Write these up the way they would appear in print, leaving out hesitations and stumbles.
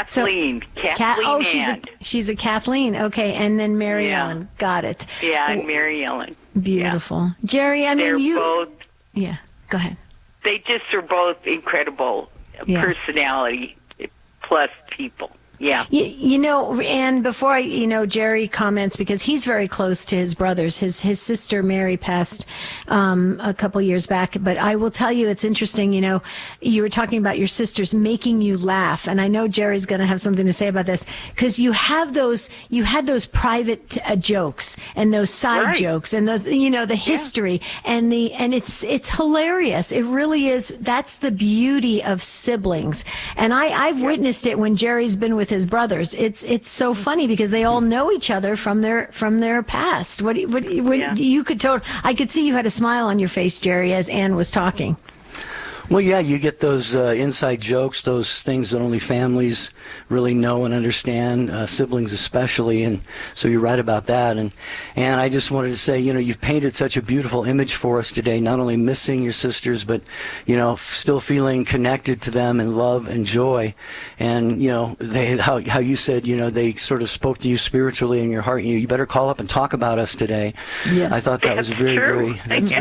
Kathleen she's a Kathleen. Okay, and then Mary Ellen. Got it. Yeah, and Mary Ellen. Beautiful. Yeah. Jerry, They're both. Yeah, go ahead. They just are both incredible personality plus people. Yeah. And before Jerry comments, because he's very close to his brothers. His sister Mary passed a couple years back. But I will tell you, it's interesting. You were talking about your sisters making you laugh, and I know Jerry's going to have something to say about this, because you had those private jokes and those side jokes and those the history and it's hilarious. It really is. That's the beauty of siblings, and I've witnessed it when Jerry's been with his brothers. It's so funny because they all know each other from their past. I could see you had a smile on your face, Jerry, as Ann was talking. Well, yeah, you get those inside jokes, those things that only families really know and understand, siblings especially, and so you're right about that. And I just wanted to say, you've painted such a beautiful image for us today, not only missing your sisters, but, still feeling connected to them in love and joy. And, how you said, they sort of spoke to you spiritually in your heart. You better call up and talk about us today. Yeah. I thought that was very,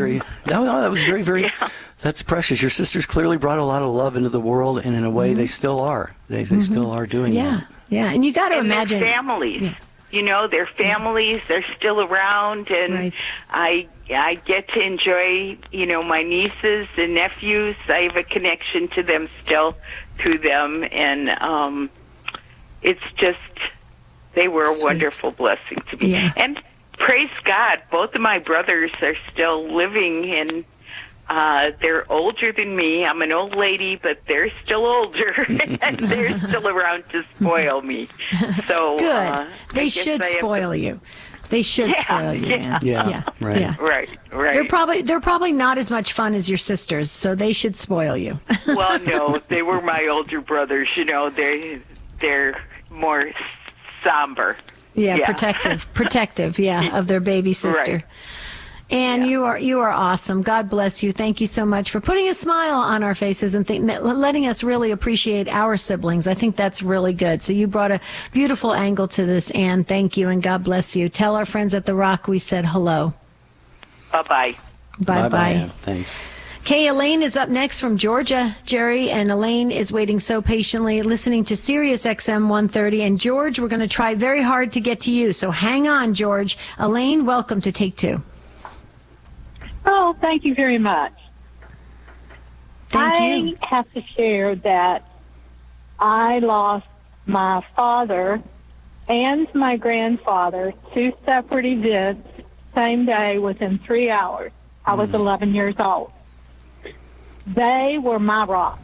that's precious. Your sisters clearly brought a lot of love into the world, and in a way, they still are. They still are doing that. Yeah, and you got to imagine their families. Yeah. Their families. They're still around, and I get to enjoy. My nieces and nephews. I have a connection to them still through them, and it's just they were a wonderful blessing to me. Yeah. And praise God, both of my brothers are still living and. They're older than me. I'm an old lady, but they're still older, and they're still around to spoil me. So good. They should spoil you. They should spoil you, man. Right. Right. They're probably not as much fun as your sisters, so they should spoil you. Well, no, they were my older brothers. They're more somber. Yeah. protective. Yeah, of their baby sister. Right. And you are awesome. God bless you. Thank you so much for putting a smile on our faces and letting us really appreciate our siblings. I think that's really good. So you brought a beautiful angle to this, Ann. Thank you, and God bless you. Tell our friends at The Rock we said hello. Bye-bye. Bye-bye. Ann. Thanks. Okay, Elaine is up next from Georgia, Jerry, and Elaine is waiting so patiently, listening to Sirius XM 130. And George, we're going to try very hard to get to you, so hang on, George. Elaine, welcome to Take Two. Oh, thank you very much. Thank you. I have to share that I lost my father and my grandfather, 2 separate events, same day within 3 hours. I was 11 years old. They were my rock.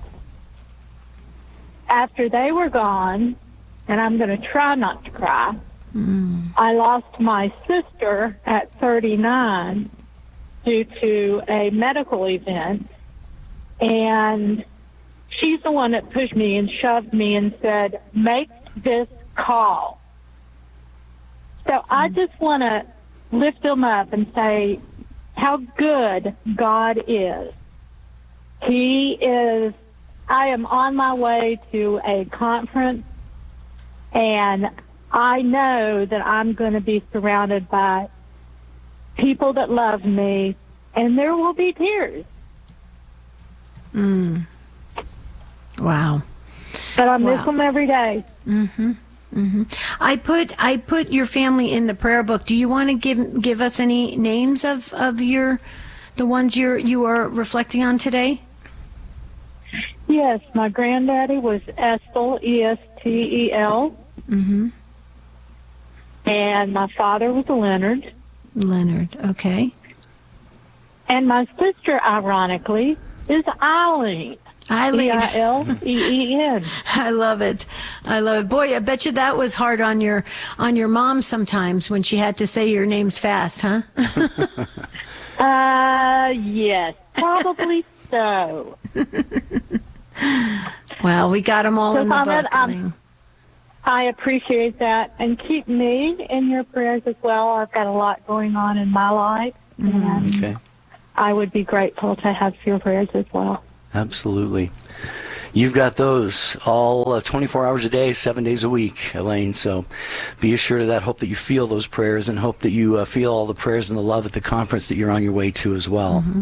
After they were gone, and I'm going to try not to cry, I lost my sister at 39 due to a medical event, and she's the one that pushed me and shoved me and said, make this call. So I just want to lift them up and say how good God is. I am on my way to a conference, and I know that I'm going to be surrounded by people that love me, and there will be tears. Wow. But I miss them every day. I put your family in the prayer book. Do you want to give us any names of the ones you are reflecting on today? Yes, my granddaddy was Estel, Estel. And my father was Leonard. Leonard, okay. And my sister, ironically, is Eileen. Eileen. Eileen. I love it. Boy, I bet you that was hard on your mom sometimes when she had to say your names fast, huh? Yes, probably so. Well, we got them all in the book. I appreciate that, and keep me in your prayers as well. I've got a lot going on in my life, and I would be grateful to have your prayers as well. Absolutely. You've got those all 24 hours a day, 7 days a week, Elaine. So be assured of that. Hope that you feel those prayers, and hope that you feel all the prayers and the love at the conference that you're on your way to as well. Mm-hmm.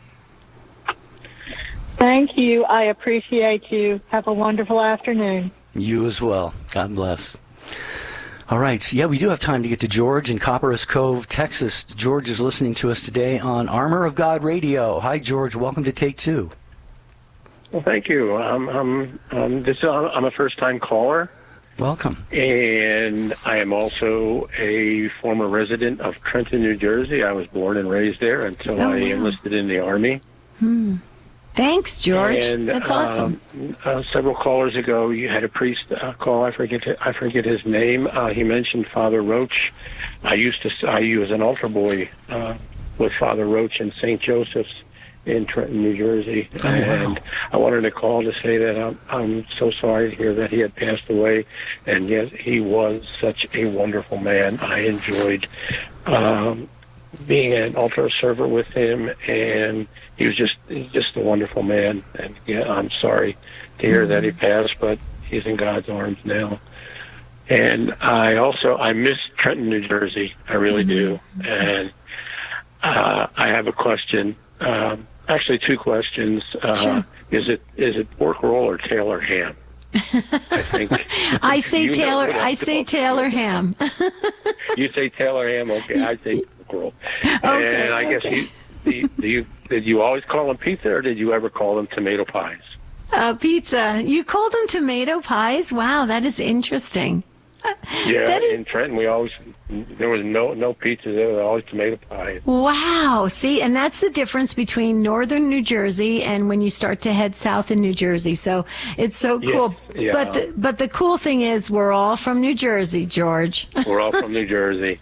Thank you. I appreciate you. Have a wonderful afternoon. You as well. God bless. All right. Yeah, we do have time to get to George in Copperas Cove, Texas. George is listening to us today on Armor of God Radio. Hi, George. Welcome to Take Two. Well, thank you. I'm a first-time caller. Welcome. And I am also a former resident of Trenton, New Jersey. I was born and raised there until I enlisted in the Army. Thanks, George. And, that's awesome. Several callers ago, you had a priest call. I forget his name. He mentioned Father Roach. I was an altar boy with Father Roach in St. Joseph's in Trenton, New Jersey. And I wanted to call to say that I'm so sorry to hear that he had passed away. And yes, he was such a wonderful man. I enjoyed being an altar server with him, and he's just a wonderful man. And yeah, I'm sorry to hear that he passed, but he's in God's arms now. And I miss Trenton, New Jersey. I really do. And I have a question. Actually, two questions. Sure. Is it pork roll or Taylor ham? I think I say Taylor. I say Taylor ham. You say Taylor ham. Okay, I say pork roll. Okay, and I guess did you always call them pizza, or did you ever call them tomato pies? Pizza. You called them tomato pies? Wow, that is interesting. Yeah, in Trenton, there was no pizza. There was always tomato pies. Wow. See, and that's the difference between northern New Jersey and when you start to head south in New Jersey. So it's so cool. Yeah. But the cool thing is we're all from New Jersey, George. We're all from New Jersey.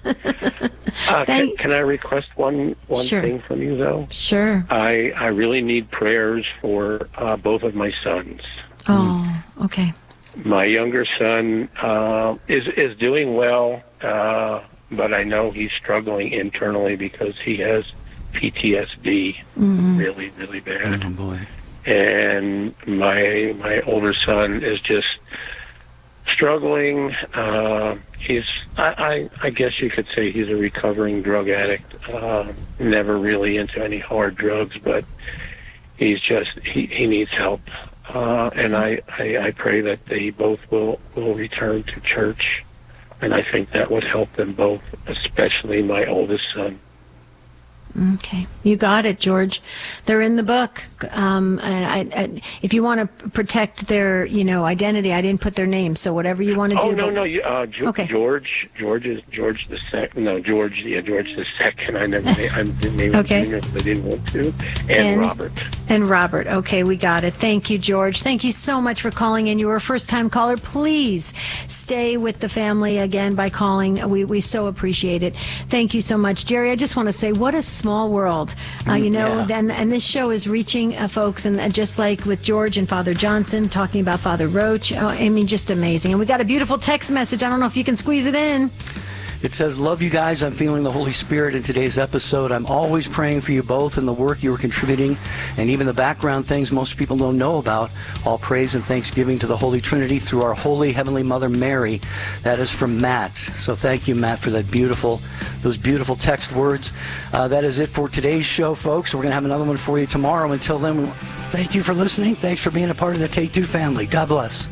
Can I request one Sure. thing from you, though? Sure. I really need prayers for both of my sons. Oh, okay. My younger son is doing well, but I know he's struggling internally because he has PTSD, really, really bad. Oh, boy. And my older son is just struggling. I guess you could say he's a recovering drug addict. Never really into any hard drugs, but he needs help. And I pray that they both will return to church, and I think that would help them both, especially my oldest son. Okay, you got it, George. They're in the book. And if you want to protect their, identity, I didn't put their name. So whatever you want to do. Okay. George the second. No, George the second. I didn't name him. I didn't want to. And Robert. And Robert. Okay, we got it. Thank you, George. Thank you so much for calling in. You were a first-time caller. Please stay with the family again by calling. We so appreciate it. Thank you so much, Jerry. I just want to say, what a small world, and this show is reaching folks, and just like with George and Father Johnson talking about Father Roach, just amazing. And we got a beautiful text message. I don't know if you can squeeze it in. It says, love you guys. I'm feeling the Holy Spirit in today's episode. I'm always praying for you both and the work you are contributing, and even the background things most people don't know about. All praise and thanksgiving to the Holy Trinity through our Holy Heavenly Mother Mary. That is from Matt. So thank you, Matt, for those beautiful text words. That is it for today's show, folks. We're going to have another one for you tomorrow. Until then, thank you for listening. Thanks for being a part of the Take Two family. God bless.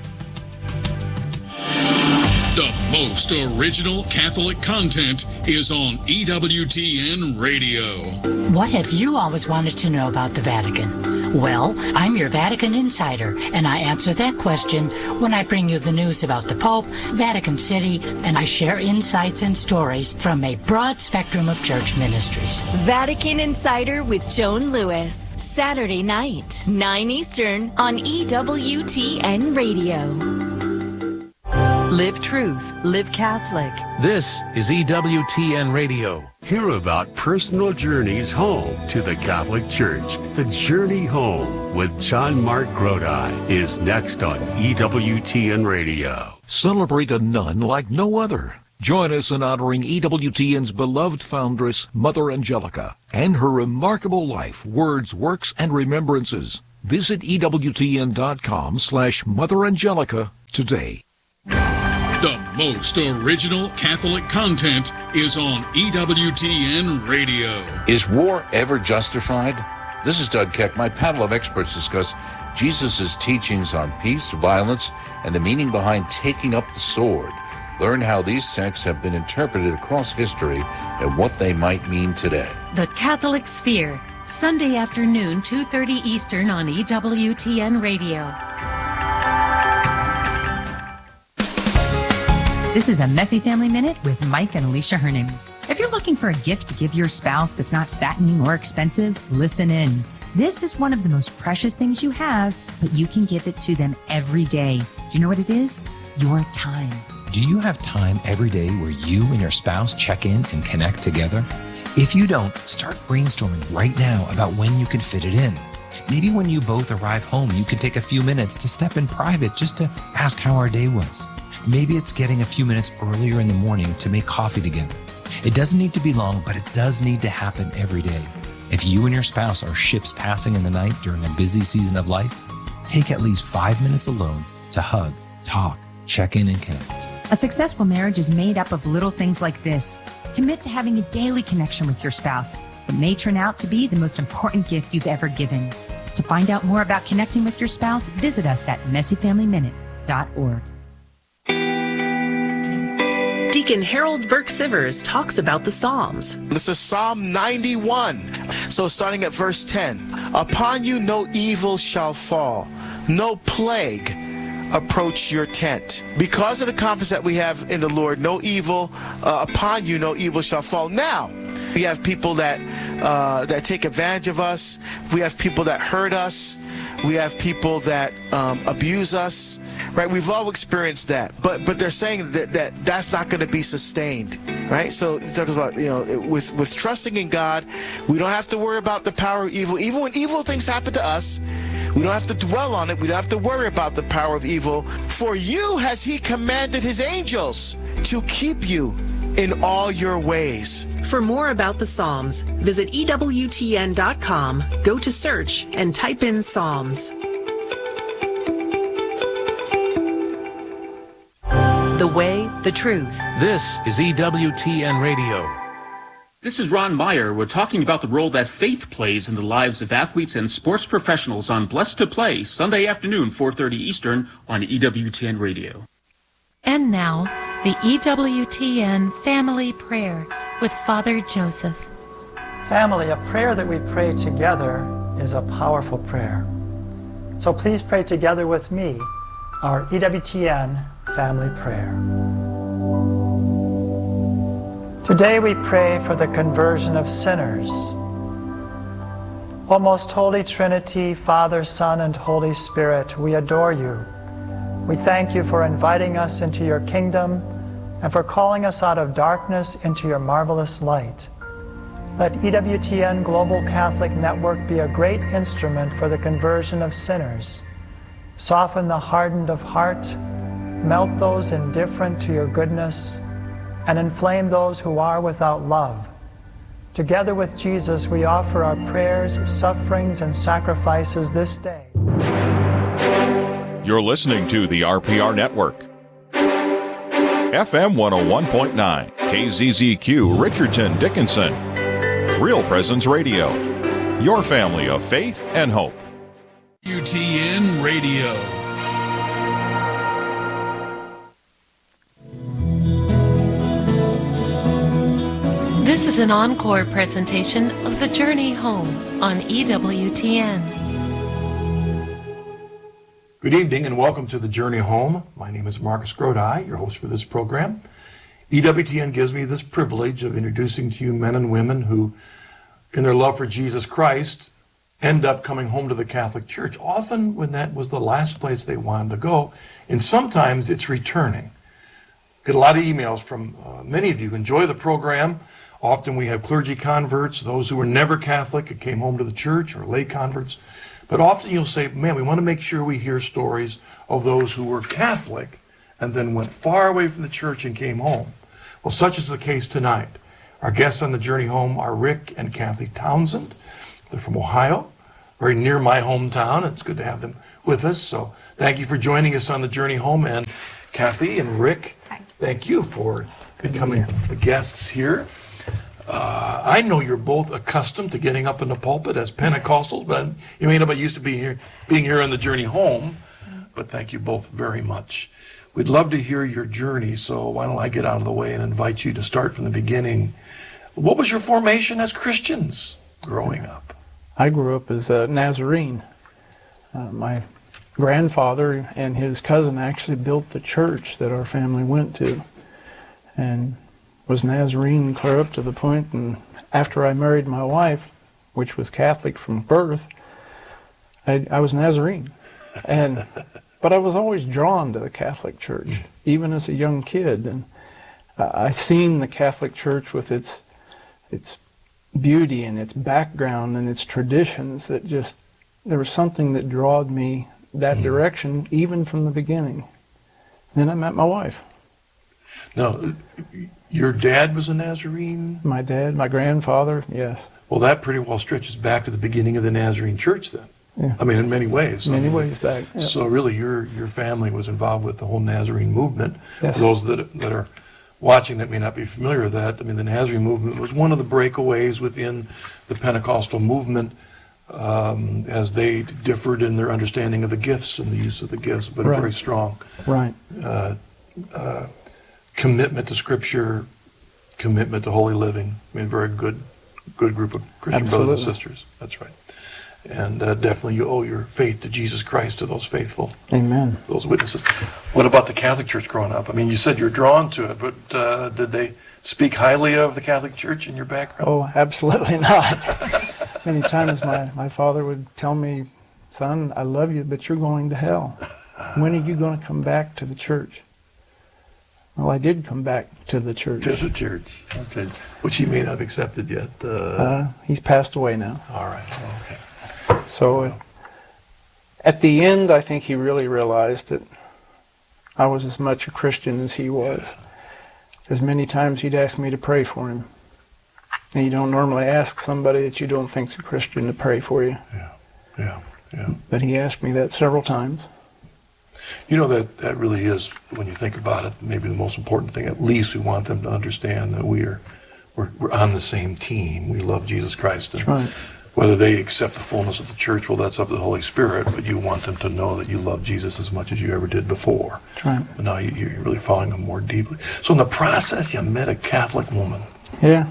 The most original Catholic content is on EWTN Radio. What have you always wanted to know about the Vatican? Well, I'm your Vatican insider, and I answer that question when I bring you the news about the Pope, Vatican City, and I share insights and stories from a broad spectrum of church ministries. Vatican Insider with Joan Lewis, Saturday night, 9 Eastern on EWTN Radio. Live truth, live Catholic. This is EWTN Radio. Hear about personal journeys home to the Catholic Church. The Journey Home with John Mark Grodi is next on EWTN Radio. Celebrate a nun like no other. Join us in honoring EWTN's beloved foundress, Mother Angelica, and her remarkable life, words, works, and remembrances. Visit EWTN.com/Mother Angelica today. The most original Catholic content is on EWTN Radio. Is war ever justified? This is Doug Keck. My panel of experts discuss Jesus' teachings on peace, violence, and the meaning behind taking up the sword. Learn how these texts have been interpreted across history and what they might mean today. The Catholic Sphere, Sunday afternoon, 2:30 Eastern on EWTN Radio. This is a Messy Family Minute with Mike and Alicia Hernan. If you're looking for a gift to give your spouse that's not fattening or expensive, listen in. This is one of the most precious things you have, but you can give it to them every day. Do you know what it is? Your time. Do you have time every day where you and your spouse check in and connect together? If you don't, start brainstorming right now about when you can fit it in. Maybe when you both arrive home, you can take a few minutes to step in private just to ask how our day was. Maybe it's getting a few minutes earlier in the morning to make coffee together. It doesn't need to be long, but it does need to happen every day. If you and your spouse are ships passing in the night during a busy season of life, take at least 5 minutes alone to hug, talk, check in, and connect. A successful marriage is made up of little things like this. Commit to having a daily connection with your spouse. It may turn out to be the most important gift you've ever given. To find out more about connecting with your spouse, visit us at messyfamilyminute.org. Deacon Harold Burke-Sivers talks about the Psalms. This is Psalm 91. So starting at verse 10. Upon you no evil shall fall, no plague approach your tent. Because of the confidence that we have in the Lord, no evil upon you, no evil shall fall. Now, we have people that take advantage of us. We have people that hurt us. We have people that abuse us. Right? We've all experienced that. But they're saying that's not going to be sustained. Right? So it talks about, with trusting in God, we don't have to worry about the power of evil. Even when evil things happen to us, we don't have to dwell on it. We don't have to worry about the power of evil. For you has he commanded his angels to keep you in all your ways. For more about the Psalms, visit EWTN.com, go to search, and type in Psalms. The way, the truth. This is EWTN Radio. This is Ron Meyer. We're talking about the role that faith plays in the lives of athletes and sports professionals on Blessed to Play, Sunday afternoon, 4:30 Eastern on EWTN Radio. And now, the EWTN Family Prayer with Father Joseph. Family, a prayer that we pray together is a powerful prayer. So please pray together with me our EWTN Family Prayer. Today we pray for the conversion of sinners. O most holy Trinity, Father, Son, and Holy Spirit, we adore you. We thank you for inviting us into your kingdom and for calling us out of darkness into your marvelous light. Let EWTN Global Catholic Network be a great instrument for the conversion of sinners. Soften the hardened of heart, melt those indifferent to your goodness, and inflame those who are without love. Together with Jesus, we offer our prayers, sufferings, and sacrifices this day. You're listening to the RPR Network. FM 101.9, KZZQ, Richardson, Dickinson. Real Presence Radio. Your family of faith and hope. UTN Radio. This is an encore presentation of The Journey Home on EWTN. Good evening and welcome to The Journey Home. My name is Marcus Grodi, your host for this program. EWTN gives me this privilege of introducing to you men and women who, in their love for Jesus Christ, end up coming home to the Catholic Church, often when that was the last place they wanted to go, and sometimes it's returning. Get a lot of emails from many of you who enjoy the program. Often we have clergy converts, those who were never Catholic and came home to the church, or lay converts. But often you'll say, man, we want to make sure we hear stories of those who were Catholic and then went far away from the church and came home. Well, such is the case tonight. Our guests on the journey home are Rick and Kathy Townsend. They're from Ohio. very near my hometown. It's good to have them with us. So thank you for joining us on the journey home. And Kathy and Rick, thank you for becoming the guests here. I know you're both accustomed to getting up in the pulpit as Pentecostals, but you may not be used to being here on the journey home. But thank you both very much. We'd love to hear your journey, so why don't I get out of the way and invite you to start from the beginning. What was your formation as Christians growing up? I grew up as a Nazarene. My grandfather and his cousin actually built the church that our family went to, and was Nazarene clear up to the point. And after I married my wife, which was Catholic from birth, I was Nazarene. But I was always drawn to the Catholic Church, even as a young kid. And I seen the Catholic Church with its beauty and its background and its traditions that just, there was something that drawed me that direction, even from the beginning. Then I met my wife. Now, your dad was a Nazarene? My dad, my grandfather, yes. Well, that pretty well stretches back to the beginning of the Nazarene Church then. Yeah. I mean, in many ways. Many ways back. Yeah. So really, your family was involved with the whole Nazarene movement. Yes. For those that are watching that may not be familiar with that, I mean, the Nazarene movement was one of the breakaways within the Pentecostal movement, as they differed in their understanding of the gifts and the use of the gifts, but Right. a very strong Right. Commitment to Scripture, commitment to holy living. I mean, very good group of Christian brothers and sisters. That's right. And definitely you owe your faith to Jesus Christ, to those faithful, Amen. those witnesses. What about the Catholic Church growing up? I mean, you said you're drawn to it, but did they speak highly of the Catholic Church in your background? Oh, absolutely not. Many times my father would tell me, son, I love you, but you're going to hell. When are you going to come back to the church? Well, I did come back to the church. To the church, okay. Which he may not have accepted yet. He's passed away now. All right, okay. So at the end, I think he really realized that I was as much a Christian as he was. Because many times he'd ask me to pray for him. And you don't normally ask somebody that you don't think's a Christian to pray for you. Yeah. But he asked me that several times. You know, that really is, when you think about it, maybe the most important thing. At least we want them to understand that we're on the same team. We love Jesus Christ. And That's right. whether they accept the fullness of the church, well, that's up to the Holy Spirit, but you want them to know that you love Jesus as much as you ever did before. That's right. But now you're really following him more deeply. So in the process, you met a Catholic woman. Yeah.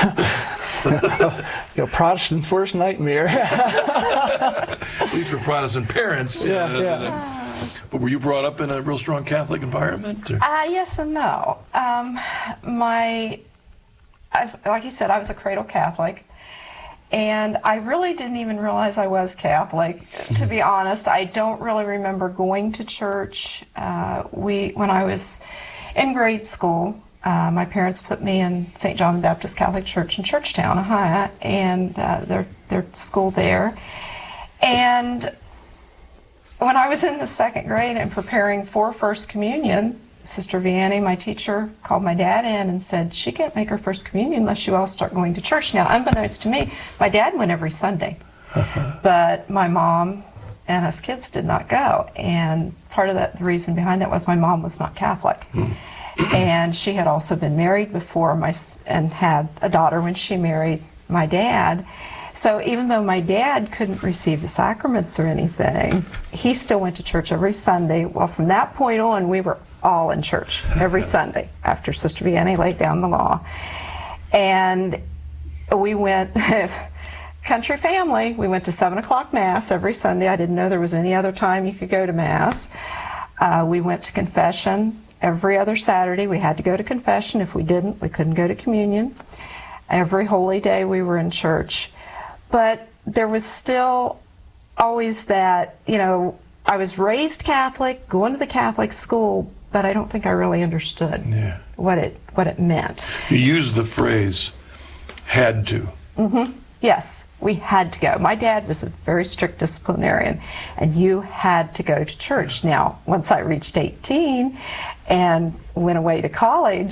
Protestant's worst nightmare. At least for Protestant parents. Yeah. But were you brought up in a real strong Catholic environment? Or? Yes and no. Like you said, I was a cradle Catholic. And I really didn't even realize I was Catholic, to be honest. I don't really remember going to church. When I was in grade school, my parents put me in St. John the Baptist Catholic Church in Churchtown, Ohio, and their school there. And when I was in the second grade and preparing for First Communion, Sister Vianney, my teacher, called my dad in and said, she can't make her First Communion unless you all start going to church. Now, unbeknownst to me, my dad went every Sunday, but my mom and us kids did not go. And part of the reason behind that was my mom was not Catholic. And she had also been married before and had a daughter when she married my dad. So even though my dad couldn't receive the sacraments or anything, he still went to church every Sunday. Well, from that point on, we were all in church every Sunday after Sister Vianney laid down the law. And we went, country family, we went to 7 o'clock Mass every Sunday. I didn't know there was any other time you could go to Mass. We went to confession every other Saturday. We had to go to confession. If we didn't, we couldn't go to communion. Every holy day we were in church. But there was still always that, I was raised Catholic, going to the Catholic school, but I don't think I really understood what it meant. You used the phrase, had to. Mm-hmm. Yes, we had to go. My dad was a very strict disciplinarian, and you had to go to church. Now, once I reached 18 and went away to college,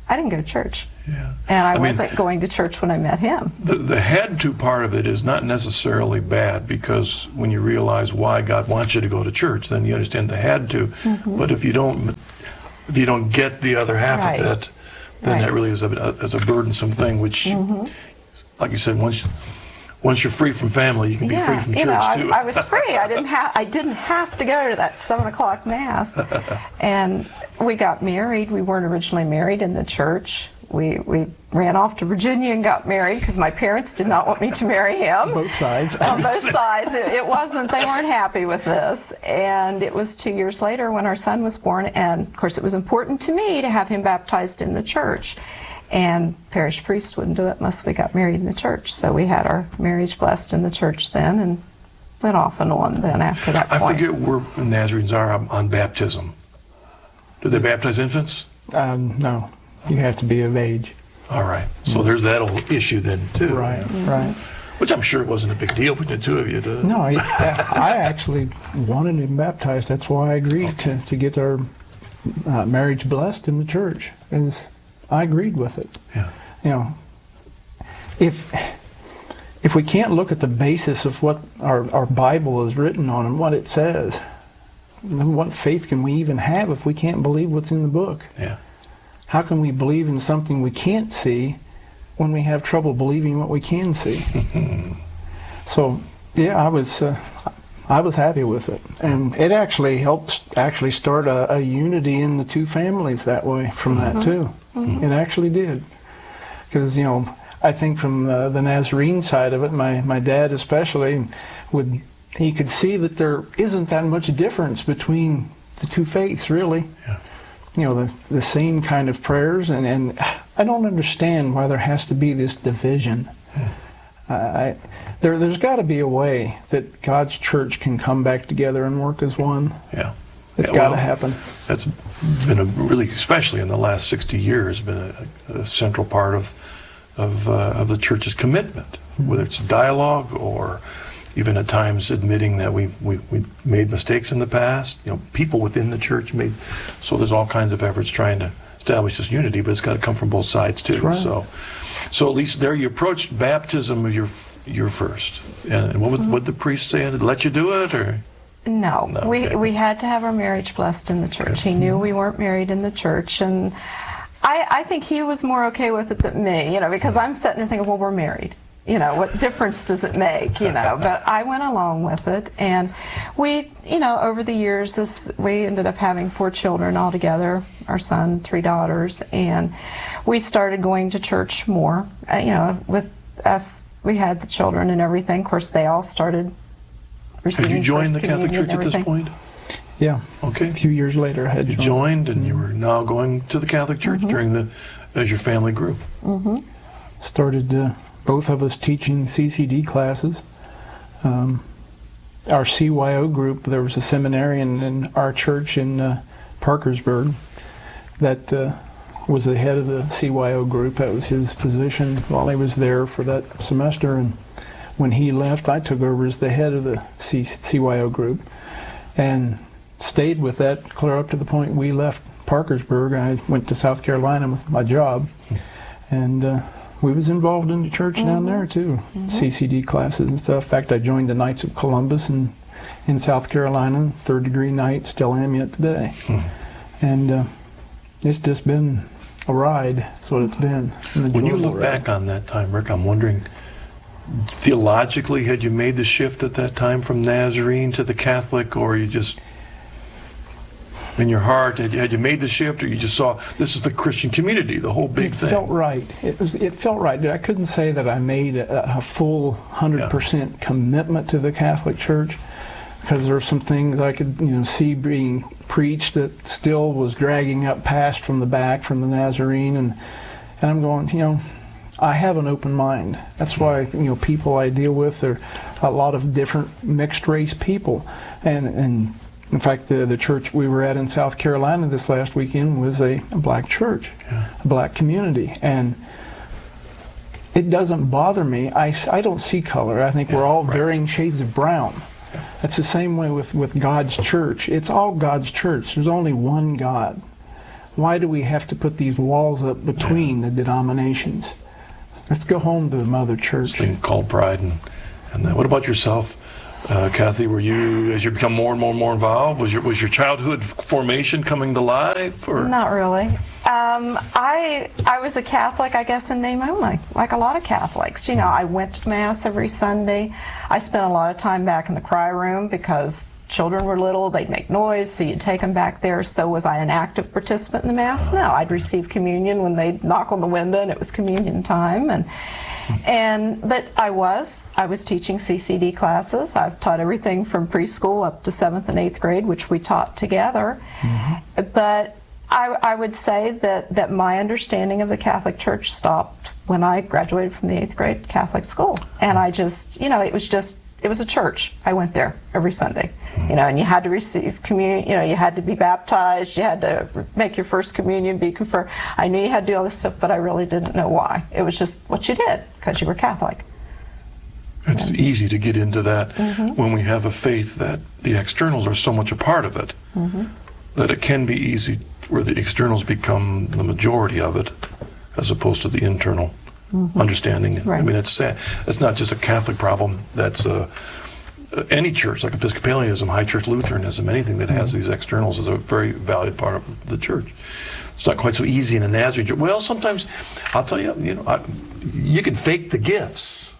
I didn't go to church. Yeah. And I wasn't going to church when I met him. The had to part of it is not necessarily bad, because when you realize why God wants you to go to church, then you understand the had to. Mm-hmm. But if you don't get the other half Right. of it, then that really is a burdensome thing, which, like you said, once you're free from family, you can be free from church too. I was free. I didn't have to go to that 7:00 mass. And we got married. We weren't originally married in the church. We ran off to Virginia and got married because my parents did not want me to marry him. Both sides. On both sides. It wasn't, they weren't happy with this. And it was 2 years later when our son was born, and of course it was important to me to have him baptized in the church. And parish priest wouldn't do it unless we got married in the church. So we had our marriage blessed in the church then, and went off and on then after that point. I forget where Nazarenes are on baptism. Do they baptize infants? No. You have to be of age. All right. So there's that old issue then, too. Right, right. Which I'm sure it wasn't a big deal between the two of you. No, I actually wanted him baptized. That's why I agreed to get our marriage blessed in the church. I agreed with it. Yeah. You know, if we can't look at the basis of what our Bible is written on and what it says, then what faith can we even have if we can't believe what's in the book? Yeah. How can we believe in something we can't see when we have trouble believing what we can see? So, yeah, I was happy with it, and it actually helped start a unity in the two families that way from that too. It actually did, because I think from the Nazarene side of it, my dad especially he could see that there isn't that much difference between the two faiths really. Yeah. The same kind of prayers, and I don't understand why there has to be this division. There's got to be a way that God's church can come back together and work as one. Yeah. It's got to happen. That's been really, especially in the last 60 years, been a central part of the church's commitment, whether it's dialogue or even at times admitting that we made mistakes in the past. People within the church made. So there's all kinds of efforts trying to establish this unity, but it's got to come from both sides too. That's right. So at least there you approached baptism of your first. And what would the priest say? Did he let you do it, or? No, okay. we had to have our marriage blessed in the church. He knew we weren't married in the church, and I think he was more okay with it than me, because I'm sitting there thinking, well, we're married. What difference does it make, But I went along with it, and we, over the years, we ended up having 4 children altogether, our son, 3 daughters, and we started going to church more. With us, we had the children and everything. Of course, they all started receiving Had you joined First the Catholic Communion Church and at this everything. point? Yeah. Okay. A few years later, I had you joined, and you were now going to the Catholic Church as your family grew. Mm-hmm. Started both of us teaching CCD classes. Our CYO group, there was a seminarian in our church in Parkersburg that was the head of the CYO group. That was his position while he was there for that semester, and when he left, I took over as the head of the CYO group and stayed with that clear up to the point we left Parkersburg. I went to South Carolina with my job, and we was involved in the church down there too, CCD classes and stuff. In fact, I joined the Knights of Columbus in South Carolina, 3rd degree knight, still am yet today. And it's just been a ride. That's what it's been. When you look back on that time, Rick, I'm wondering, theologically, had you made the shift at that time from Nazarene to the Catholic, or you just, in your heart, had you made the shift, or you just saw this is the Christian community, the whole big thing? It felt right. It felt right. I couldn't say that I made a full 100% commitment to the Catholic Church, because there were some things I could see being preached that still was dragging up past from the back from the Nazarene, and I'm going, I have an open mind. That's why people I deal with are a lot of different mixed race people, and in fact the church we were at in South Carolina this last weekend was a black church, a black community, and it doesn't bother me. I don't see color. I think we're all varying shades of brown. That's the same way with God's church. It's all God's church. There's only one God. Why do we have to put these walls up between the denominations? Let's go home to the mother church. This thing called pride. And what about yourself, Kathy? Were you, as you become more and more involved, was your childhood formation coming to life? Or? Not really. I was a Catholic, I guess, in name only, like a lot of Catholics. You know, I went to Mass every Sunday. I spent a lot of time back in the cry room because children were little, they'd make noise, so you'd take them back there. So was I an active participant in the Mass? No, I'd receive communion when they'd knock on the window and it was communion time. But I was teaching CCD classes. I've taught everything from preschool up to 7th and 8th grade, which we taught together. But I would say that my understanding of the Catholic Church stopped when I graduated from the 8th grade Catholic school. And I just, you know, it was a church. I went there every Sunday, you know, and you had to receive communion, you know, you had to be baptized, you had to make your first communion, be confirmed. I knew you had to do all this stuff, but I really didn't know why. It was just what you did because you were Catholic. It's easy to get into that when we have a faith that the externals are so much a part of it, that it can be easy where the externals become the majority of it as opposed to the internal understanding. Right. I mean, it's sad. It's not just a Catholic problem. That's any church, like Episcopalianism, High Church Lutheranism, anything that has these externals is a very valued part of the church. It's not quite so easy in a Nazarene church. Well, sometimes, I'll tell you, you know, you can fake the gifts.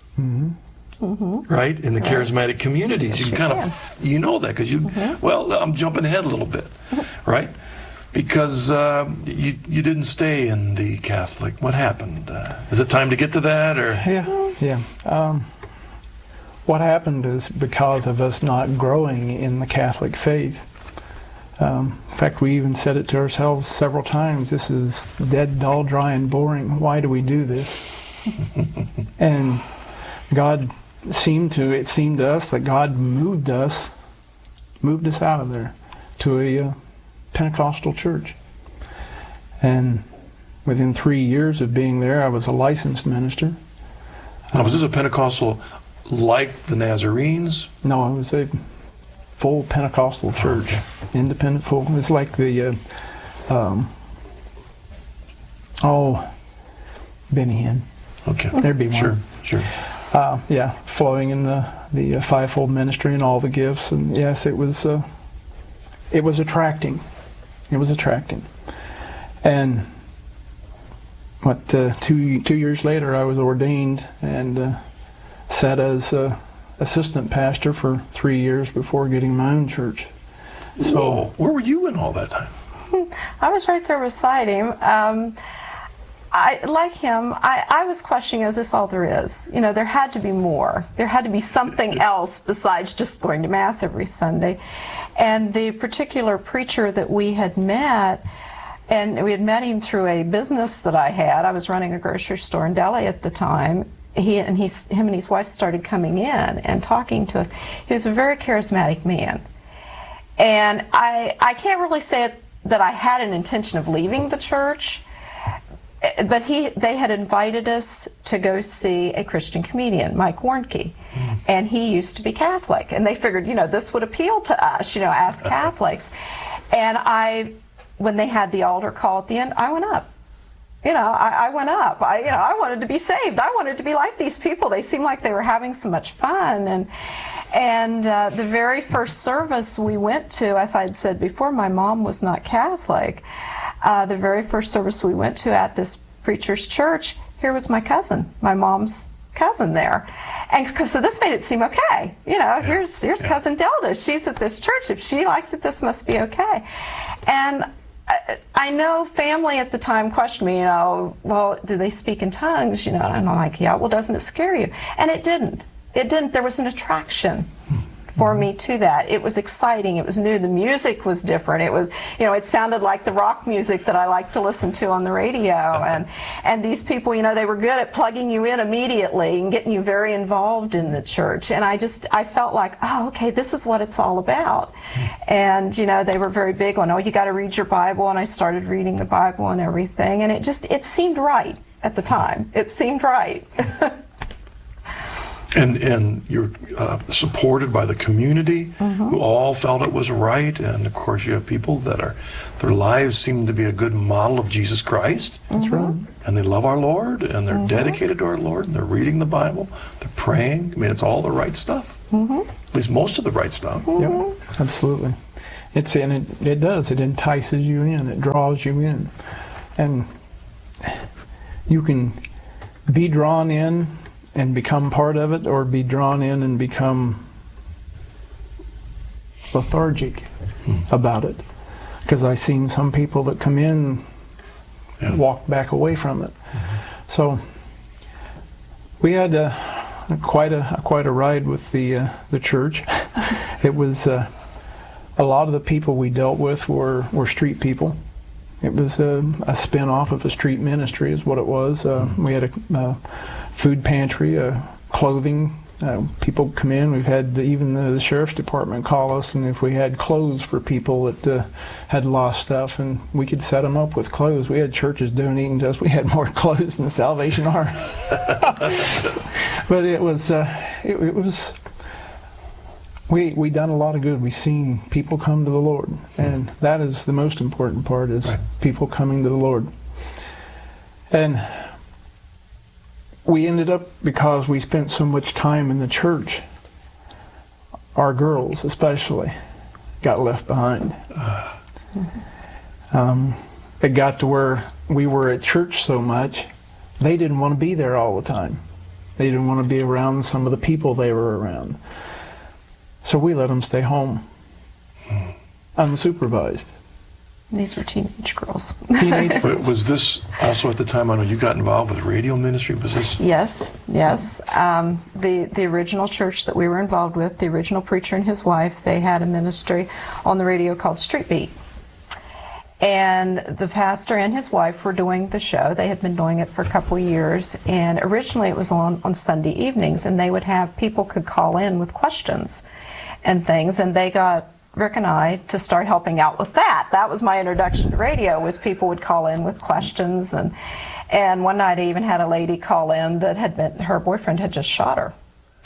Right? In the charismatic communities. You can kind of, you know that because you, well, I'm jumping ahead a little bit, right? Because you didn't stay in the Catholic. What happened? Is it time to get to that? Or Yeah. What happened is because of us not growing in the Catholic faith. In fact, we even said it to ourselves several times. This is dead, dull, dry, and boring. Why do we do this? And God it seemed to us that God moved us out of there to a Pentecostal church. And within 3 years of being there, I was a licensed minister. Now, was this a Pentecostal like the Nazarenes? No, it was a full Pentecostal church, independent full. It was like the Benny Hinn. Okay, there'd be one. Sure. Flowing in the fivefold ministry and all the gifts, and yes, it was attracting. It was attracting. And 2 years later, I was ordained and sat as assistant pastor for 3 years before getting my own church. So, where were you in all that time? I was right there beside him. Like him, I was questioning, is this all there is? You know, there had to be more. There had to be something else besides just going to Mass every Sunday. And the particular preacher that we had met, and we had met him through a business that I had. I was running a grocery store in Delhi at the time. Him and his wife started coming in and talking to us. He was a very charismatic man. And I can't really say that I had an intention of leaving the church, but they had invited us to go see a Christian comedian, Mike Warnke, and he used to be Catholic, and they figured, you know, this would appeal to us, you know, as Catholics. And when they had the altar call at the end, I went up. You know, I went up. I wanted to be saved. I wanted to be like these people. They seemed like they were having so much fun. And the very first service we went to, as I had said before, my mom was not Catholic. The very first service we went to at this preacher's church, here was my cousin, my mom's cousin there. And so this made it seem okay. You know, here's Cousin Delta. She's at this church. If she likes it, this must be okay. And I know family at the time questioned me, you know, well, do they speak in tongues? You know, and I'm like, yeah, well, doesn't it scare you? And it didn't. It didn't. There was an attraction for me to that. It was exciting. It was new. The music was different. It was, you know, it sounded like the rock music that I like to listen to on the radio. And these people, you know, they were good at plugging you in immediately and getting you very involved in the church. And I felt like, oh, okay, this is what it's all about. And, you know, they were very big on, oh, you got to read your Bible. And I started reading the Bible and everything. And it seemed right at the time. It seemed right. And you're supported by the community who all felt it was right. And of course, you have people that their lives seem to be a good model of Jesus Christ. That's right. And they love our Lord, and they're dedicated to our Lord, and they're reading the Bible, they're praying. I mean, it's all the right stuff. At least most of the right stuff. Yep, absolutely. It does. It entices you in. It draws you in. And you can be drawn in and become part of it, or be drawn in and become lethargic about it. Because I've seen some people that come in walk back away from it. So we had quite a ride with the church. It was a lot of the people we dealt with were street people. It was a spin-off of a street ministry is what it was. We had a food pantry, clothing. People come in. We've had even the sheriff's department call us, and if we had clothes for people that had lost stuff, and we could set them up with clothes. We had churches donating to us. We had more clothes than the Salvation Army. But it was we done a lot of good. We've seen people come to the Lord, and that is the most important part, is people coming to the Lord. And we ended up, because we spent so much time in the church, our girls especially got left behind. It got to where we were at church so much, they didn't want to be there all the time. They didn't want to be around some of the people they were around. So we let them stay home, unsupervised. These were teenage girls. But was this also at the time, I know you got involved with radio ministry? Was this? Yes. The original church that we were involved with, the original preacher and his wife, they had a ministry on the radio called Street Beat. And the pastor and his wife were doing the show. They had been doing it for a couple of years. And originally it was on Sunday evenings, and they would have people could call in with questions and things. And they got Rick and I to start helping out with that. That was my introduction to radio, was people would call in with questions. And one night I even had a lady call in that her boyfriend had just shot her.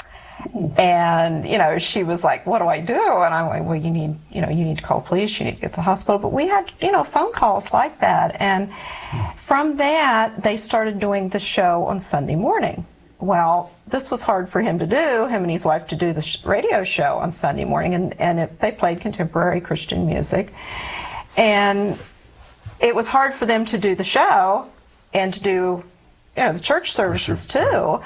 And, she was like, what do I do? And I'm like, well, you need to call police, you need to get to the hospital. But we had, phone calls like that. And from that, they started doing the show on Sunday morning. Well, this was hard for him to do, him and his wife, to do the radio show on Sunday morning. And they played contemporary Christian music. And it was hard for them to do the show and to do, the church services too.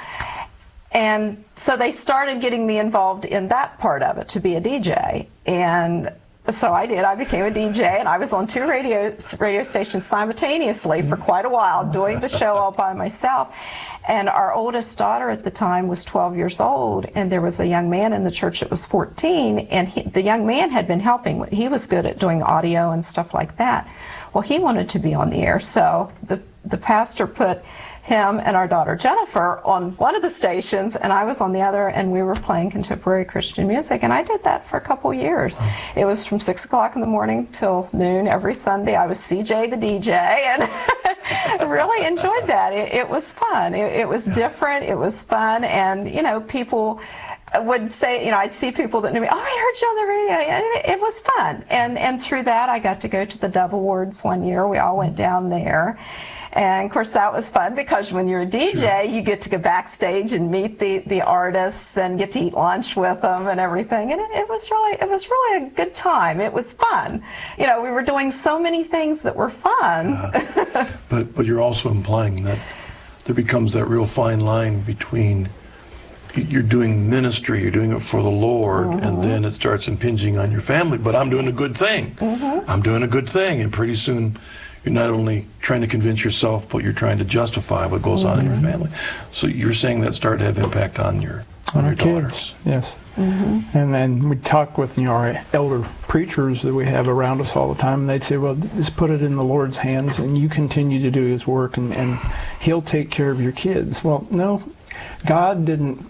And so they started getting me involved in that part of it, to be a DJ. And so I did. I became a DJ, and I was on 2 radio stations simultaneously for quite a while, doing the show all by myself. And our oldest daughter at the time was 12 years old, and there was a young man in the church that was 14, and the young man had been helping. He was good at doing audio and stuff like that. Well, he wanted to be on the air, so the pastor put him and our daughter Jennifer on one of the stations, and I was on the other, and we were playing contemporary Christian music, and I did that for a couple years. It was from 6 o'clock in the morning till noon every Sunday. I was CJ the DJ, and I really enjoyed that. It was fun. It was different. It was fun, and people would say, I'd see people that knew me, oh, I heard you on the radio, and it was fun. And through that, I got to go to the Dove Awards one year. We all went down there. And of course that was fun, because when you're a DJ, you get to go backstage and meet the artists and get to eat lunch with them and everything. And it was really a good time. It was fun. We were doing so many things that were fun. But you're also implying that there becomes that real fine line between you're doing ministry, you're doing it for the Lord, and then it starts impinging on your family. But I'm doing a good thing. I'm doing a good thing, and pretty soon you're not only trying to convince yourself, but you're trying to justify what goes on in your family. So you're saying that started to have impact on your daughters. Kids, yes. And then we talk with our elder preachers that we have around us all the time, and they'd say, well, just put it in the Lord's hands, and you continue to do His work, and He'll take care of your kids. Well, no, God didn't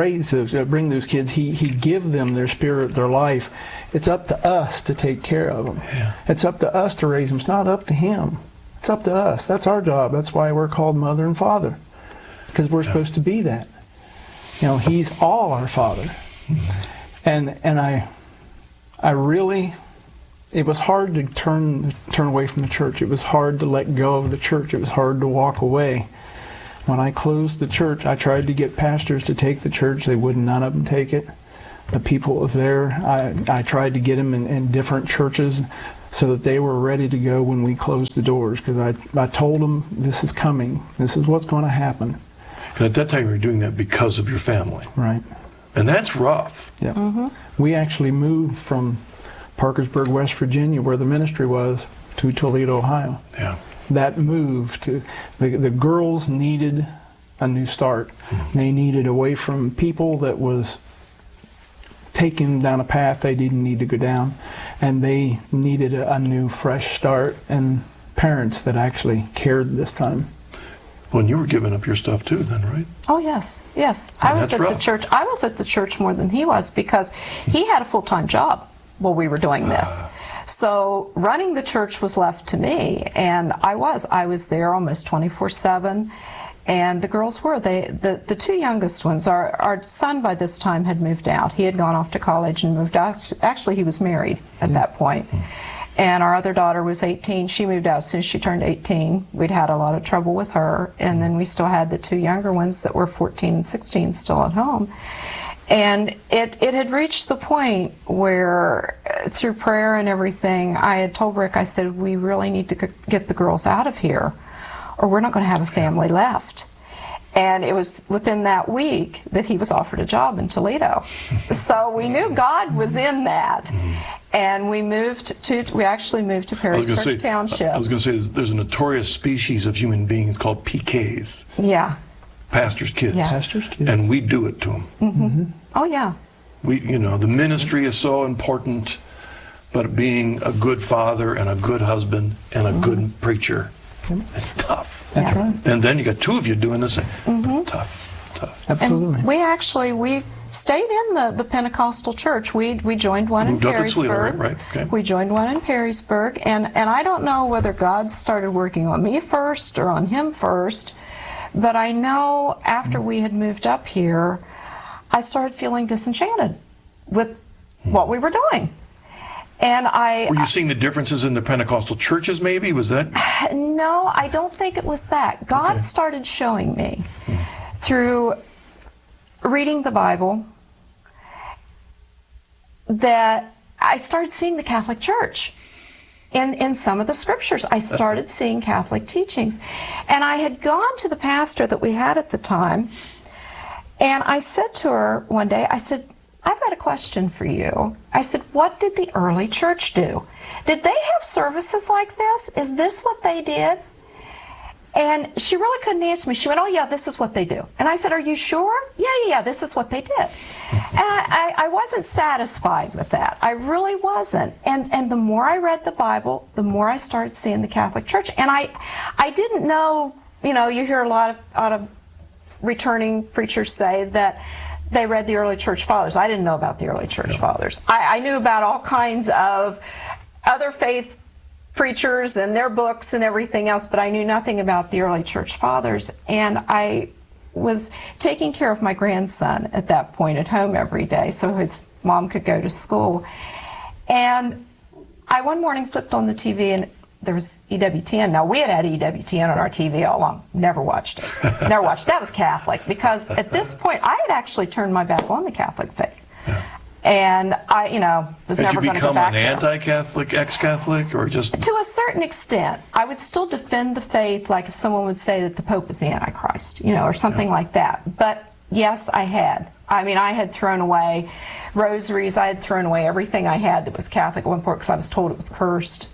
bring those kids. He give them their spirit, their life. It's up to us to take care of them. It's up to us to raise them. It's not up to Him. It's up to us. That's our job. That's why we're called mother and father, because we're supposed to be that. He's all our Father. And I really, it was hard to turn away from the church. It was hard to let go of the church. It was hard to walk away. When I closed the church, I tried to get pastors to take the church. They would none of them take it. The people that was there, I tried to get them in different churches so that they were ready to go when we closed the doors, because I told them, this is coming. This is what's going to happen. And at that time you were doing that because of your family. Right. And that's rough. Yeah. We actually moved from Parkersburg, West Virginia, where the ministry was, to Toledo, Ohio. Yeah. That move to the girls needed a new start. They needed away from people that was taking them down a path they didn't need to go down, and they needed a new, fresh start, and parents that actually cared this time. Well, and you were giving up your stuff too then, right? Oh, yes. I was at the church. I was at the church more than he was, because he had a full-time job while we were doing this. So running the church was left to me, and I was there almost 24/7, and the girls were. The two youngest ones, our son by this time had moved out. He had gone off to college and moved out. Actually, he was married at that point. And our other daughter was 18. She moved out as soon as she turned 18. We'd had a lot of trouble with her, and then we still had the two younger ones that were 14 and 16 still at home. And it had reached the point where, through prayer and everything, I had told Rick, I said, we really need to get the girls out of here, or we're not going to have a family left. And it was within that week that he was offered a job in Toledo. So we knew God was in that. And we actually moved to Perrysburg Township. I was going to say, there's a notorious species of human beings called PKs. Yeah. Pastors' kids. Yeah. Pastors' kids. And we do it to them. Oh, yeah. The ministry is so important, but being a good father and a good husband and a good preacher is tough. That's right. And then you got two of you doing the same. Tough. Absolutely. And we stayed in the Pentecostal church. We joined one in Perrysburg. Moved up to Toledo, right? Okay. We joined one in Perrysburg, and I don't know whether God started working on me first or on him first, but I know after we had moved up here, I started feeling disenchanted with what we were doing. And Were you seeing the differences in the Pentecostal churches, maybe? Was that? No, I don't think it was that. God started showing me through reading the Bible that I started seeing the Catholic Church. In some of the scriptures, I started seeing Catholic teachings. And I had gone to the pastor that we had at the time, and I said to her one day, I said, I've got a question for you. I said, what did the early church do? Did they have services like this? Is this what they did? And she really couldn't answer me. She went, oh, yeah, this is what they do. And I said, are you sure? Yeah, this is what they did. And I wasn't satisfied with that. I really wasn't. And the more I read the Bible, the more I started seeing the Catholic Church. And I didn't know, you hear a lot of returning preachers say that they read the early church fathers. I didn't know about the early church fathers. I knew about all kinds of other faith preachers and their books and everything else, but I knew nothing about the early church fathers. And I was taking care of my grandson at that point at home every day so his mom could go to school. And I one morning flipped on the TV and there was EWTN. Now, we had EWTN on our TV all along. Never watched it. Never watched. That was Catholic, because at this point I had actually turned my back on the Catholic faith. Yeah. And I, was never going to go back there. Did you become an anti-Catholic, ex-Catholic, or just? To a certain extent. I would still defend the faith, like if someone would say that the Pope is the Antichrist, or something like that. But yes, I had. I mean, I had thrown away rosaries. I had thrown away everything I had that was Catholic at one point because I was told it was cursed,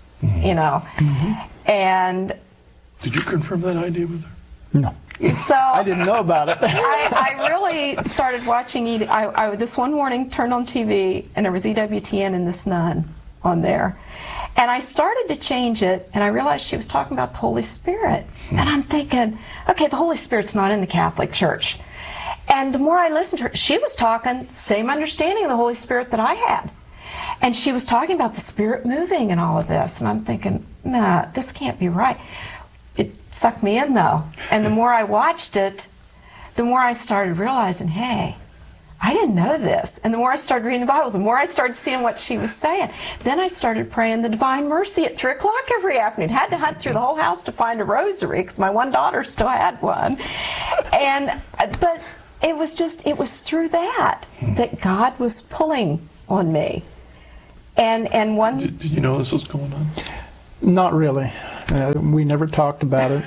And did you confirm that idea with her? No. So I didn't know about it. I really started watching. This one morning turned on TV and there was EWTN and this nun on there, and I started to change it, and I realized she was talking about the Holy Spirit, and I'm thinking, okay, the Holy Spirit's not in the Catholic Church. And the more I listened to her, she was talking same understanding of the Holy Spirit that I had, and she was talking about the Spirit moving and all of this, and I'm thinking, nah, this can't be right. It sucked me in, though. And the more I watched it, the more I started realizing, hey, I didn't know this. And the more I started reading the Bible, the more I started seeing what she was saying. Then I started praying the Divine Mercy at 3 o'clock every afternoon. Had to hunt through the whole house to find a rosary because my one daughter still had one. But it was through that God was pulling on me. And one... Did you know this was going on? Not really. We never talked about it.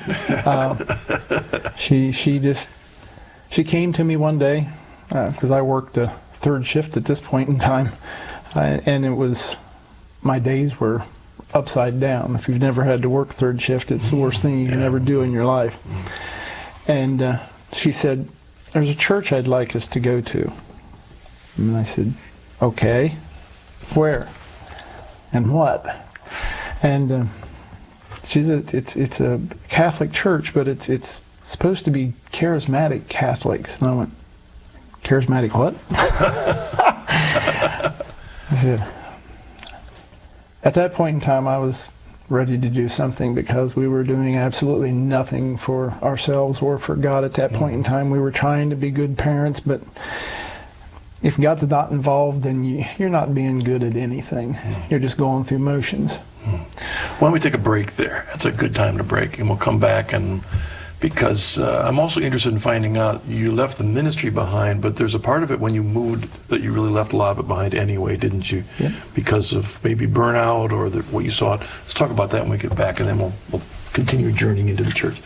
She came to me one day, because I worked a third shift at this point in time, and my days were upside down. If you've never had to work third shift, it's the worst thing you can ever do in your life. And she said, "There's a church I'd like us to go to." And I said, "Okay, where? And what?" And she said, "It's a Catholic church, but it's supposed to be charismatic Catholics." And I went, "Charismatic what?" I said, at that point in time, I was ready to do something because we were doing absolutely nothing for ourselves or for God at that point in time. We were trying to be good parents, but if God's not involved, then you're not being good at anything. You're just going through motions. Why don't we take a break there? That's a good time to break, and we'll come back. And because I'm also interested in finding out, you left the ministry behind, but there's a part of it when you moved that you really left a lot of it behind anyway, didn't you? Yeah. Because of maybe burnout or what you saw. Let's talk about that when we get back, and then we'll continue journeying into the church.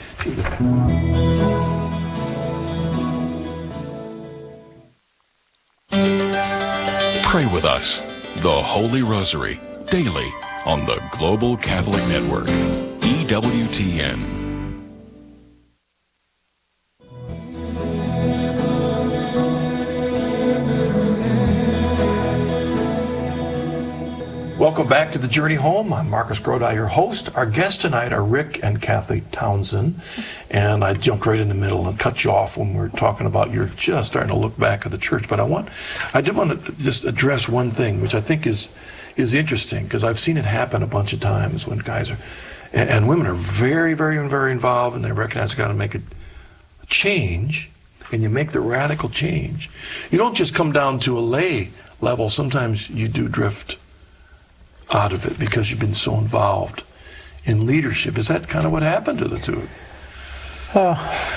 Pray with us, the Holy Rosary, daily on the Global Catholic Network, EWTN. Welcome back to the Journey Home. I'm Marcus Grodi, your host. Our guests tonight are Rick and Kathy Townsend. And I jumped right in the middle and cut you off when we were talking about you're just starting to look back at the church. But I did want to just address one thing, which I think is interesting, because I've seen it happen a bunch of times when guys are, and women are very, very, very involved, and they recognize they've got to make a change, and you make the radical change. You don't just come down to a lay level. Sometimes you do drift out of it because you've been so involved in leadership. Is that kind of what happened to the two of you?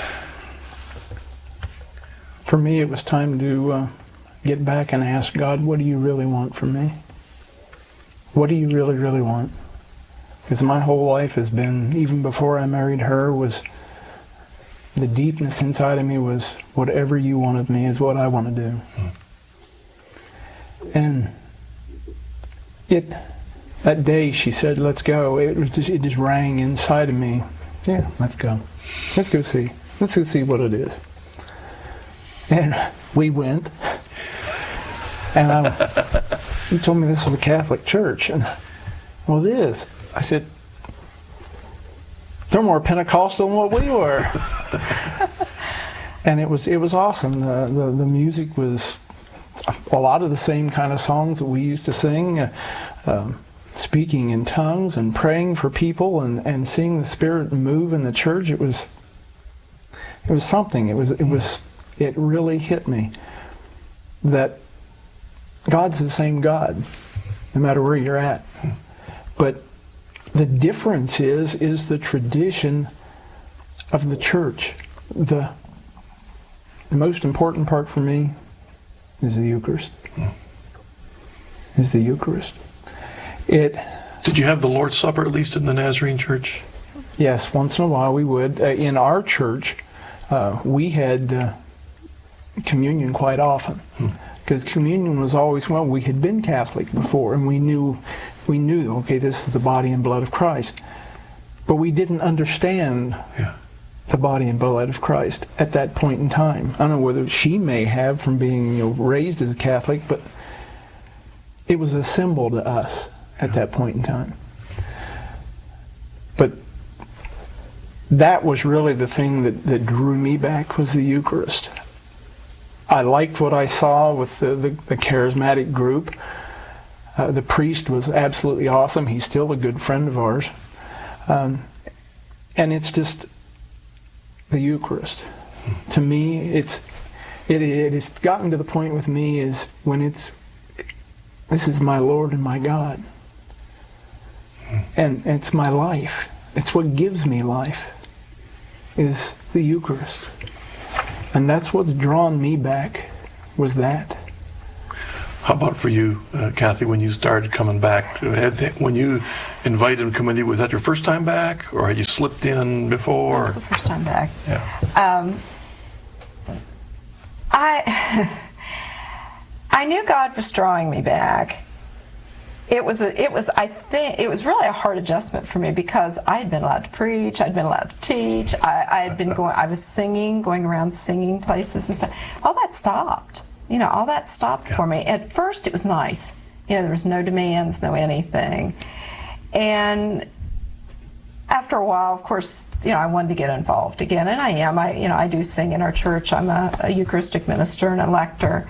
For me, it was time to get back and ask God, what do you really want from me? What do you really, really want? Because my whole life has been, even before I married her, was the deepness inside of me was, whatever you want of me is what I want to do. And that day she said, "Let's go." It just rang inside of me. Yeah, let's go. Let's go see. Let's go see what it is. And we went. And he told me this was a Catholic church. And, well, it is. I said, they're more Pentecostal than what we were. And it was awesome. The music was a lot of the same kind of songs that we used to sing. Speaking in tongues and praying for people and seeing the Spirit move in the church. It was something. It really hit me that God's the same God, no matter where you're at. But the difference is the tradition of the church. The most important part for me is the Eucharist. Is the Eucharist. Did you have the Lord's Supper at least in the Nazarene church? Yes, once in a while we would. In our church, we had communion quite often, because communion was always, we had been Catholic before, and we knew, okay, this is the body and blood of Christ, but we didn't understand the body and blood of Christ at that point in time. I don't know whether she may have from being raised as a Catholic, but it was a symbol to us at that point in time. But that was really the thing that drew me back, was the Eucharist. I liked what I saw with the charismatic group. The priest was absolutely awesome. He's still a good friend of ours. And it's just the Eucharist. To me, it has gotten to the point with me is when this is my Lord and my God. And it's my life. It's what gives me life, is the Eucharist. And that's what's drawn me back, was that. How about for you, Kathy, when you started coming back? When you invited him to come with you, was that your first time back, or had you slipped in before? It was the first time back. Yeah. I knew God was drawing me back. It was really a hard adjustment for me because I had been allowed to preach, I'd been allowed to teach, I was singing, going around singing places and stuff. All that stopped. All that stopped for me. At first it was nice. There was no demands, no anything. And after a while, of course, I wanted to get involved again, and I am. I do sing in our church. I'm a Eucharistic minister and a lector.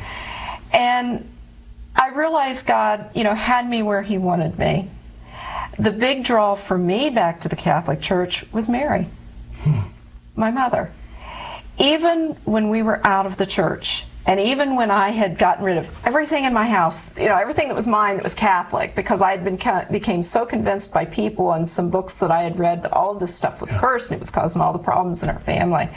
And I realized God, had me where He wanted me. The big draw for me back to the Catholic Church was Mary, my mother. Even when we were out of the church, and even when I had gotten rid of everything in my house, everything that was mine that was Catholic, because I had became so convinced by people and some books that I had read that all of this stuff was cursed and it was causing all the problems in our family,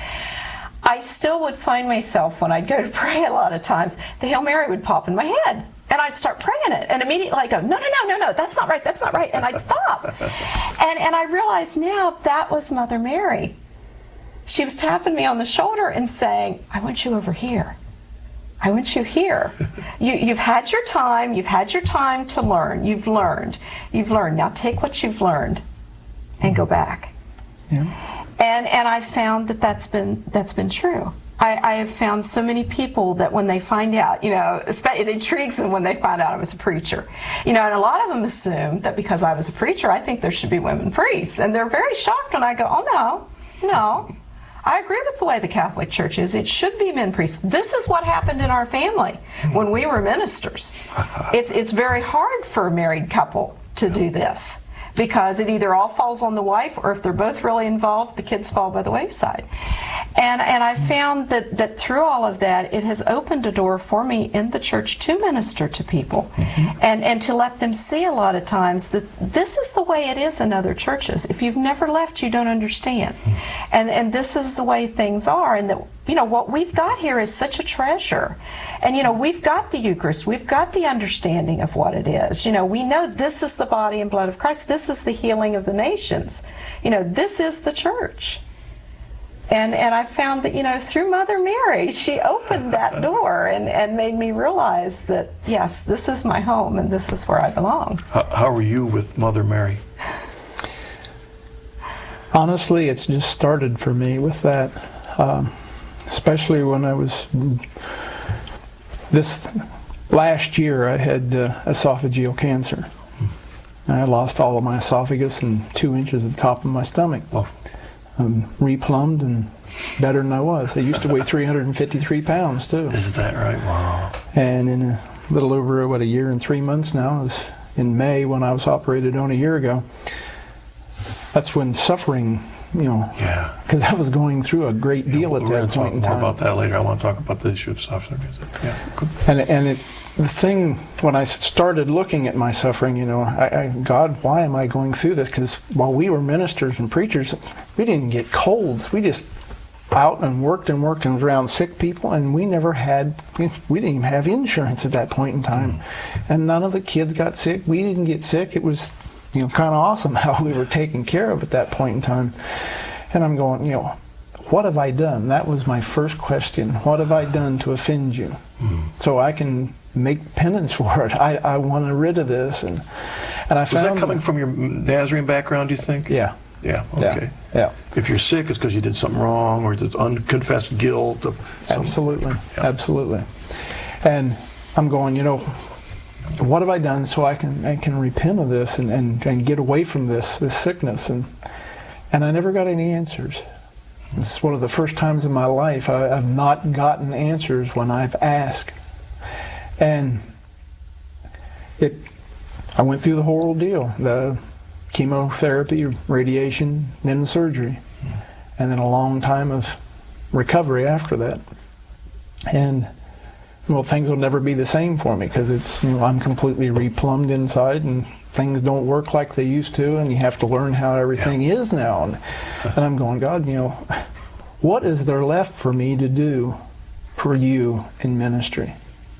I still would find myself, when I'd go to pray a lot of times, the Hail Mary would pop in my head. And I'd start praying it, and immediately I'd go, no, that's not right, and I'd stop. And I realize now that was Mother Mary. She was tapping me on the shoulder and saying, I want you over here. I want you here. You've had your time to learn. You've learned. Now take what you've learned and go back. Yeah. And I found that's been true. I have found so many people that when they find out, it intrigues them when they find out I was a preacher. And a lot of them assume that because I was a preacher, I think there should be women priests. And they're very shocked when I go, oh, no. I agree with the way the Catholic Church is. It should be men priests. This is what happened in our family when we were ministers. It's very hard for a married couple to do this, because it either all falls on the wife, or if they're both really involved, the kids fall by the wayside. And I found that through all of that, it has opened a door for me in the church to minister to people, and to let them see a lot of times that this is the way it is in other churches. If you've never left, you don't understand. And this is the way things are, and that what we've got here is such a treasure. And we've got the Eucharist, we've got the understanding of what it is. We know this is the body and blood of Christ, this is the healing of the nations. This is the church. And I found that, through Mother Mary, she opened that door and made me realize that, yes, this is my home and this is where I belong. How are you with Mother Mary? Honestly, it's just started for me with that. Especially when I was, this last year I had esophageal cancer. I lost all of my esophagus and 2 inches at the top of my stomach. Replumbed and better than I was. I used to weigh 353 pounds too. Is that right? Wow. And in a little over, a year and 3 months now, it was in May when I was operated on a year ago. That's when suffering, because I was going through a great deal at that point in time. We're going to talk more about that later. I want to talk about the issue of suffering. Yeah, good. And the thing, when I started looking at my suffering, God, why am I going through this? Because while we were ministers and preachers, we didn't get colds. We just out and worked and around sick people, and we didn't even have insurance at that point in time. And none of the kids got sick. We didn't get sick. It was kind of awesome how we were taken care of at that point in time. And I'm going, what have I done? That was my first question. What have I done to offend you? So I can make penance for it. I want rid of this. And I found... Was that coming from your Nazarene background, do you think? Yeah. Yeah, okay. Yeah. If you're sick, it's because you did something wrong, or there's unconfessed guilt of something. Absolutely. Yeah. Absolutely. And I'm going, what have I done so I can repent of this and get away from this sickness? And I never got any answers. This is one of the first times in my life I've not gotten answers when I've asked. And I went through the whole ordeal, the chemotherapy, radiation, then the surgery. And then a long time of recovery after that. And well, things will never be the same for me because it's, I'm completely replumbed inside, and things don't work like they used to, and you have to learn how everything is now. And I'm going, God, what is there left for me to do for you in ministry?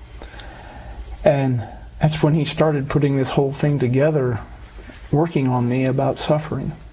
And that's when he started putting this whole thing together, working on me about suffering.